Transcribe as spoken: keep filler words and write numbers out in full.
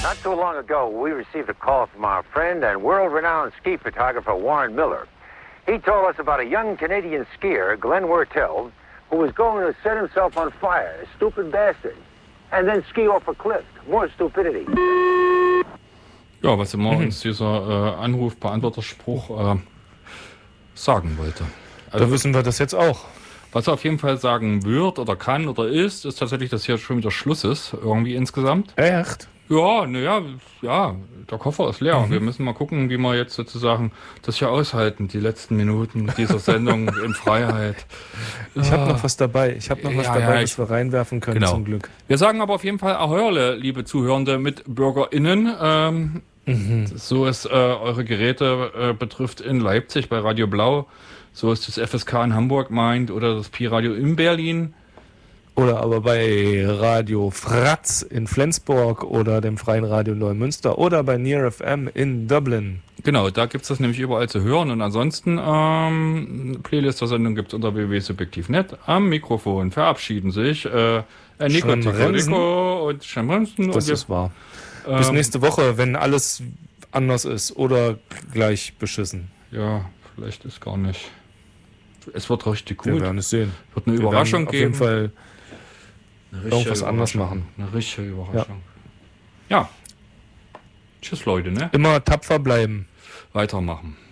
Not too long ago, we received a call from our friend and world-renowned ski photographer Warren Miller. He told us about a young Canadian skier, Glenn Wurteld, who was going to set himself on fire, a stupid bastard, and then ski off a cliff. More stupidity. Ja, was immer Mhm. uns dieser äh, Anrufbeantworterspruch äh, sagen wollte. Da wissen wir das jetzt auch. Was er auf jeden Fall sagen wird oder kann oder ist, ist tatsächlich, dass hier schon wieder Schluss ist, irgendwie insgesamt. Echt? Ja, naja, ja, der Koffer ist leer. Mhm. Wir müssen mal gucken, wie wir jetzt sozusagen das hier aushalten, die letzten Minuten dieser Sendung in Freiheit. Ich habe noch was dabei. Ich habe noch was Ja, dabei, ja, was ich- wir reinwerfen können, Genau. zum Glück. Wir sagen aber auf jeden Fall Ahörle, liebe Zuhörende, mit BürgerInnen. Ähm, Mhm. So es äh, eure Geräte äh, betrifft in Leipzig bei Radio Blau, so ist das F S K in Hamburg meint oder das Pi-Radio in Berlin. Oder aber bei Radio Fratz in Flensburg oder dem Freien Radio Neumünster oder bei Near F M in Dublin. Genau, da gibt es das nämlich überall zu hören. Und ansonsten, ähm, Playlist der Sendung gibt es unter w w w punkt subjektiv punkt net. Am Mikrofon verabschieden sich äh, Nico Schemrensen. Tico und Schemrensen. Das und wir, ist wahr. Bis ähm, nächste Woche, wenn alles anders ist oder gleich beschissen. Ja, vielleicht ist gar nicht. Es wird richtig Wir gut. werden es sehen. Wird eine Wir Überraschung werden auf geben. jeden Fall Eine richtige irgendwas anders Überraschung. machen. Eine richtige Überraschung. Ja. Tschüss, Leute, ne? immer tapfer bleiben. Weitermachen.